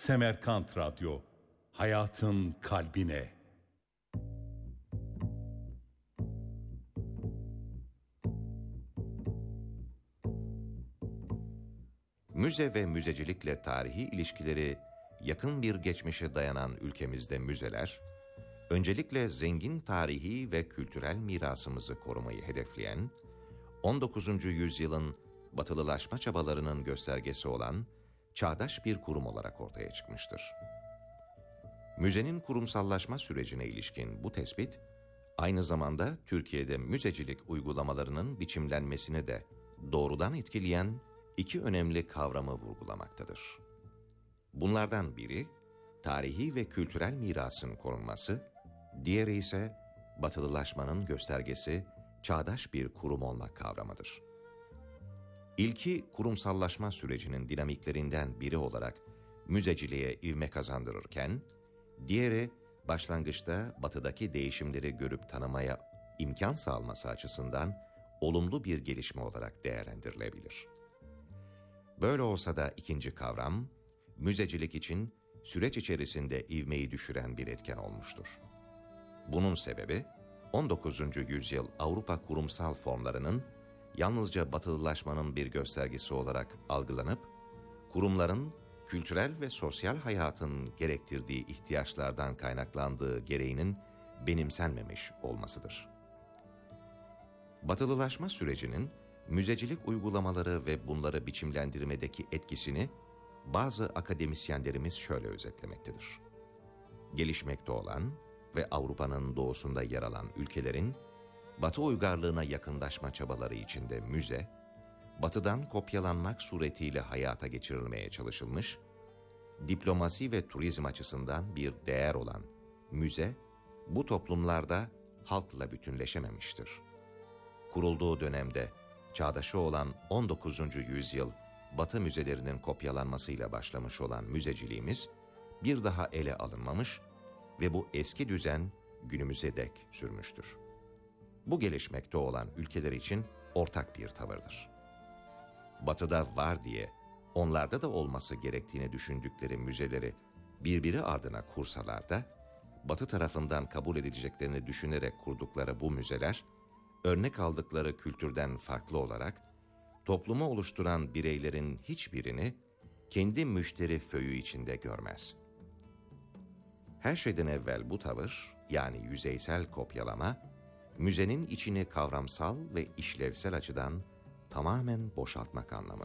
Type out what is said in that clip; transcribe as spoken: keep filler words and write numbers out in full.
Semerkant Radyo, hayatın kalbine. Müze ve müzecilikle tarihi ilişkileri yakın bir geçmişe dayanan ülkemizde müzeler, öncelikle zengin tarihi ve kültürel mirasımızı korumayı hedefleyen, on dokuzuncu yüzyılın batılılaşma çabalarının göstergesi olan çağdaş bir kurum olarak ortaya çıkmıştır. Müzenin kurumsallaşma sürecine ilişkin bu tespit, aynı zamanda Türkiye'de müzecilik uygulamalarının biçimlenmesini de doğrudan etkileyen iki önemli kavramı vurgulamaktadır. Bunlardan biri, tarihi ve kültürel mirasın korunması, diğeri ise batılılaşmanın göstergesi, çağdaş bir kurum olmak kavramıdır. İlki kurumsallaşma sürecinin dinamiklerinden biri olarak müzeciliğe ivme kazandırırken, diğeri başlangıçta batıdaki değişimleri görüp tanımaya imkan sağlaması açısından olumlu bir gelişme olarak değerlendirilebilir. Böyle olsa da ikinci kavram, müzecilik için süreç içerisinde ivmeyi düşüren bir etken olmuştur. Bunun sebebi, on dokuzuncu yüzyıl Avrupa kurumsal formlarının yalnızca batılılaşmanın bir göstergesi olarak algılanıp, kurumların kültürel ve sosyal hayatın gerektirdiği ihtiyaçlardan kaynaklandığı gereğinin benimsenmemiş olmasıdır. Batılılaşma sürecinin müzecilik uygulamaları ve bunları biçimlendirmedeki etkisini bazı akademisyenlerimiz şöyle özetlemektedir. Gelişmekte olan ve Avrupa'nın doğusunda yer alan ülkelerin Batı uygarlığına yakınlaşma çabaları içinde müze, Batı'dan kopyalanmak suretiyle hayata geçirilmeye çalışılmış, diplomasi ve turizm açısından bir değer olan müze, bu toplumlarda halkla bütünleşememiştir. Kurulduğu dönemde çağdaşı olan on dokuzuncu yüzyıl Batı müzelerinin kopyalanmasıyla başlamış olan müzeciliğimiz bir daha ele alınmamış ve bu eski düzen günümüze dek sürmüştür. Bu gelişmekte olan ülkeler için ortak bir tavırdır. Batı'da var diye onlarda da olması gerektiğini düşündükleri müzeleri birbiri ardına kursalar da, Batı tarafından kabul edileceklerini düşünerek kurdukları bu müzeler, örnek aldıkları kültürden farklı olarak, toplumu oluşturan bireylerin hiçbirini kendi müşteri föyü içinde görmez. Her şeyden evvel bu tavır, yani yüzeysel kopyalama, müzenin içini kavramsal ve işlevsel açıdan tamamen boşaltmak anlamına